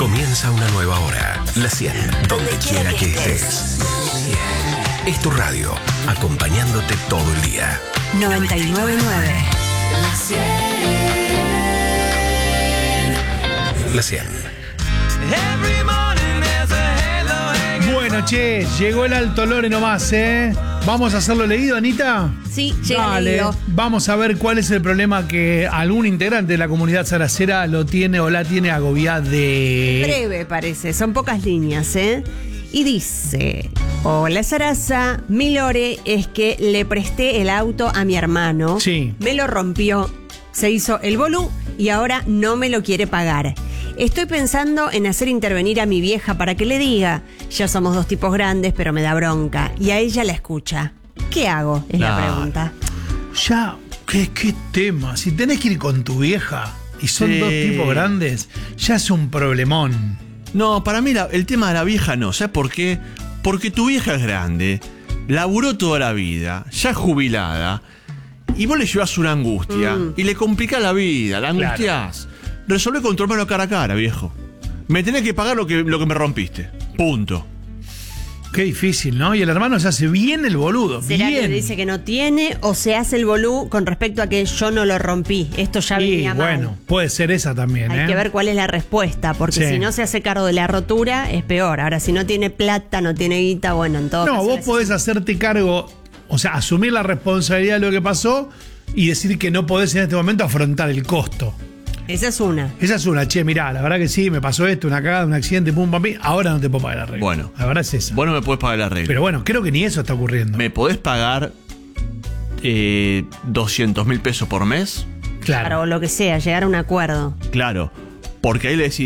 Comienza una nueva hora. La 100, donde quiera que estés. Es tu radio, acompañándote todo el día. 99.9. La 100. Bueno, che, llegó el Alto Lore nomás, ¿eh? ¿Vamos a hacerlo leído, Anita? Sí, llega Dale, leído. vamos a ver cuál es el problema que algún integrante de la comunidad saracera lo tiene o la tiene agobiada de... Breve parece, son pocas líneas, ¿eh? Y dice: hola Sarasa, mi lore es que le presté el auto a mi hermano. Sí. Me lo rompió, se hizo el bolú y ahora no me lo quiere pagar. Estoy pensando en hacer intervenir a mi vieja para que le diga: ya somos dos tipos grandes, pero me da bronca. Y a ella la escucha. ¿Qué hago? Es la pregunta. Ya, ¿qué tema? Si tenés que ir con tu vieja y son dos tipos grandes, ya es un problemón. No, para mí el tema de la vieja no. ¿Sabes por qué? Porque tu vieja es grande, laburó toda la vida, ya es jubilada, y vos le llevas una angustia y le complicás la vida, la angustiás. Resolvé con tu hermano cara a cara, viejo. Me tenés que pagar lo que me rompiste. Punto. Qué difícil, ¿no? Y el hermano se hace bien el boludo. ¿Será bien. que le dice que no tiene o se hace el bolú con respecto a que yo no lo rompí? Esto ya venía mal. Bueno, puede ser esa también, Hay que ver cuál es la respuesta, porque si no se hace cargo de la rotura, es peor. Ahora, si no tiene plata, no tiene guita, bueno, en todo caso. No, vos podés hacerte cargo, o sea, asumir la responsabilidad de lo que pasó y decir que no podés en este momento afrontar el costo. Esa es una. Esa es una, che, mirá, la verdad que sí, me pasó esto, una cagada, un accidente, pum, pam, pim, ahora no te puedo pagar el arreglo. Bueno. La verdad es esa. Vos no me podés pagar el arreglo. Pero bueno, creo que ni eso está ocurriendo. ¿Me podés pagar 200.000 pesos por mes? Claro. O lo que sea, llegar a un acuerdo. Claro. Porque ahí le decís: